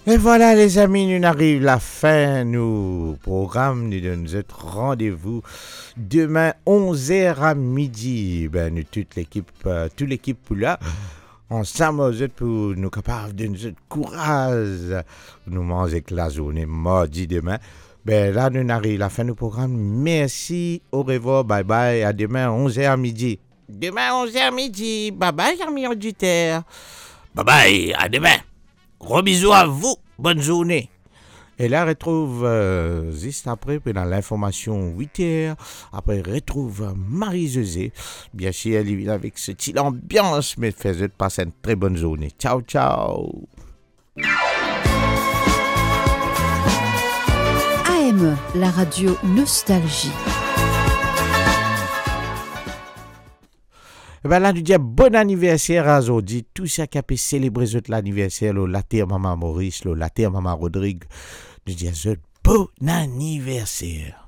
Et voilà les amis, nous arrive la fin, nous programme, nous donne notre rendez-vous demain 11h à midi. Ben nous toute l'équipe pour là, ensemble vous êtes pour nous capables de nous courage, nous manger que la journée mardi demain. Ben là nous arrive la fin du programme. Merci, au revoir, bye bye, à demain 11h à midi. Demain 11h à midi, bye bye amis auditeurs. Bye bye, à demain. Gros bisous à vous. Bonne journée. Et là, retrouve juste après, puis dans l'information 8h. Après, retrouve Marie-Josée. Bien sûr, elle vient avec ce style ambiance, mais faisait passer une très bonne journée. Ciao, ciao. AM, la radio Nostalgie. Ben là, nous disons bon anniversaire à Zodi. Tout ça qui a pu célébrer l'anniversaire, la terre Maman Maurice, la terre Maman Rodrigue. Nous disons bon anniversaire.